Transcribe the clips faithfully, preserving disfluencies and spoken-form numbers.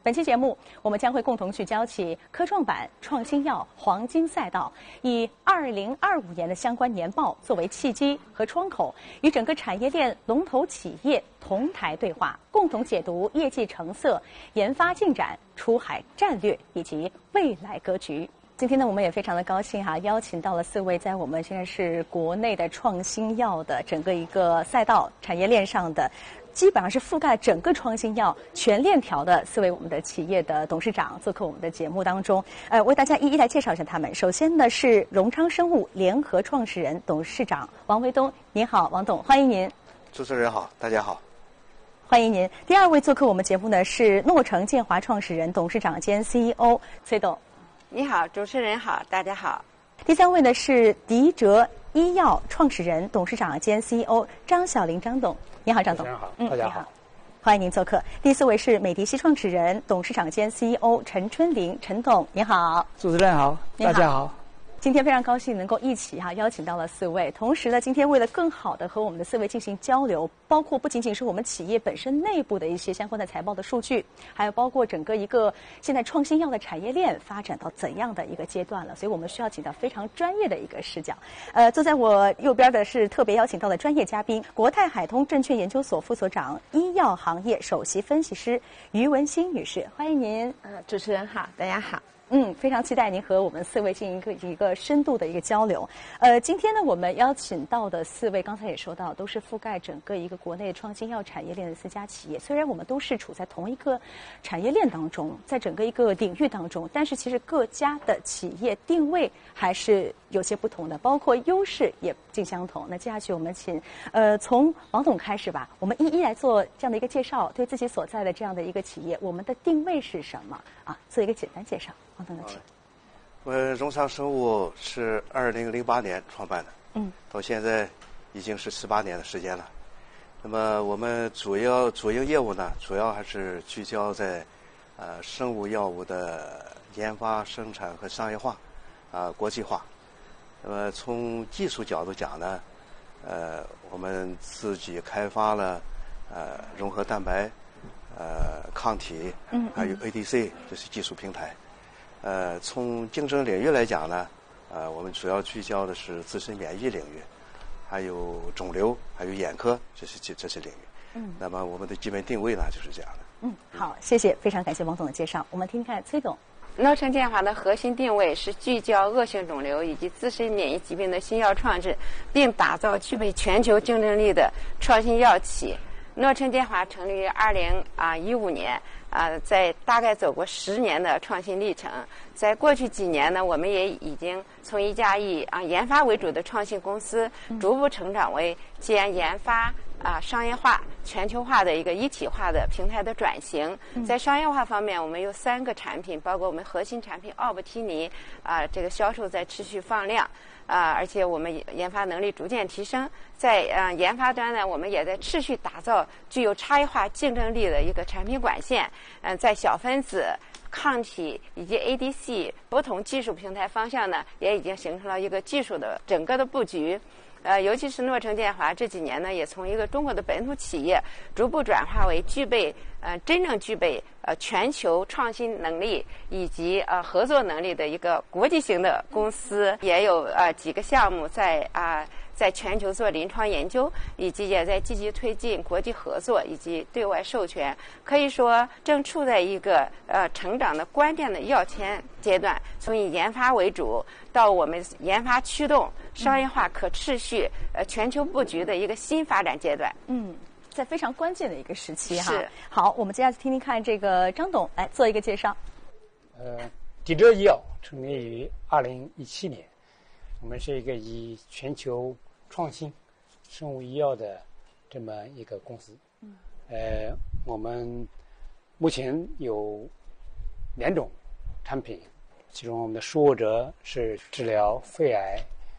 本期节目，我们将会共同聚焦起科创板创新药黄金赛道，以二零二五年的相关年报作为契机和窗口，与整个产业链龙头企业同台对话，共同解读业绩成色、研发进展、出海战略以及未来格局。今天呢，我们也非常的高兴哈，邀请到了四位在我们现在是国内的创新药的整个一个赛道产业链上的。基本上是覆盖整个创新药全链条的四位我们的企业的董事长做客我们的节目当中，呃，为大家一一来介绍一下他们。首先呢是荣昌生物联合创始人、董事长王维东，您好，王董，欢迎您。 主持人好，大家好， 欢迎您。第二位做客我们节目呢是诺诚健华创始人、董事长兼 C E O 崔董， 你好，主持人好，大家好。 第三位呢是迪哲医药创始人、董事长兼 C E O 张晓玲张董，你好，张董。 好，大家好、嗯、 欢迎您做客。第四位是美迪西创始人、董事长兼 C E O 陈春林陈董，你好。 主持人好，大家好。 今天非常高兴能够一起哈、啊、邀请到了四位，同时呢，今天为了更好的和我们的四位进行交流，包括不仅仅是我们企业本身内部的一些相关的财报的数据，还有包括整个一个现在创新药的产业链发展到怎样的一个阶段了，所以我们需要请到非常专业的一个视角。呃，坐在我右边的是特别邀请到的专业嘉宾，国泰海通证券研究所副所长、医药行业首席分析师于文新女士，欢迎您。 呃，主持人好，大家好。 嗯，非常期待您和我们四位进行一个一个深度的一个交流。呃，今天呢，我们邀请到的四位，刚才也说到，都是覆盖整个一个国内创新药产业链的四家企业。虽然我们都是处在同一个产业链当中，在整个一个领域当中，但是其实各家的企业定位还是有些不同的，包括优势也不尽相同。那接下去我们请呃从王总开始吧，我们一一来做这样的一个介绍，对自己所在的这样的一个企业，我们的定位是什么啊？做一个简单介绍。王总的请。 我们荣昌生物是二零零八年创办的， 嗯， 到现在已经是十八年的时间了。那么我们主要主营业务呢，主要还是聚焦在呃生物药物的研发、生产和商业化，啊、呃、国际化。那么从技术角度讲呢，呃，我们自己开发了呃融合蛋白、呃抗体， 嗯， 还有 A D C， 这是技术平台。呃，从竞争领域来讲呢，呃，我们主要聚焦的是自身免疫领域，还有肿瘤，还有眼科，这是这这些领域。 嗯， 那么我们的基本定位呢就是这样的。 嗯，好，谢谢，非常感谢王总的介绍。我们听听看崔总。 诺诚健华的核心定位是聚焦恶性肿瘤以及自身免疫疾病的新药创制，并打造具备全球竞争力的创新药企。诺诚健华成立于二零啊一五年。啊、呃，在大概走过十年的创新历程，在过去几年呢，我们也已经从一家以啊研发为主的创新公司，逐步成长为兼研发啊商业化、全球化的一个一体化的平台的转型。在商业化方面，我们有三个产品，包括我们核心产品奥布替尼啊，这个销售在持续放量。啊、呃，而且我们研发能力逐渐提升，在呃研发端呢，我们也在持续打造具有差异化竞争力的一个产品管线。嗯、呃，在小分子、抗体以及 A D C 不同技术平台方向呢，也已经形成了一个技术的整个的布局。呃，尤其是诺诚健华这几年呢，也从一个中国的本土企业逐步转化为具备呃真正具备呃全球创新能力以及呃合作能力的一个国际型的公司，也有呃几个项目在啊、呃、在全球做临床研究，以及也在积极推进国际合作以及对外授权，可以说正处在一个呃成长的关键的要签阶段，从以研发为主到我们研发驱动、商业化、可持续、呃全球布局的一个新发展阶段。 嗯，在非常关键的一个时期哈。 是。 好，我们接下来听听看这个张董来做一个介绍。 呃，迪哲医药成立于二零一七年，我们是一个以全球创新生物医药的这么一个公司。嗯。呃，我们目前有两种产品，其中我们的舒沃哲是治疗肺癌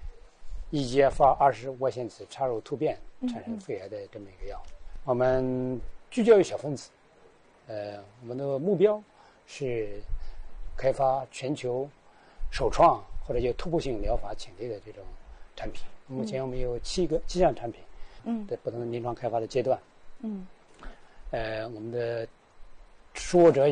E G F R 二十外线子插入突变产生肺癌的这么一个药。嗯嗯，我们聚焦于小分子，呃，我们的目标是开发全球首创或者有突破性疗法潜力的这种产品。目前我们有七个七项产品，嗯，在不同的临床开发的阶段。嗯，呃，我们的舒沃哲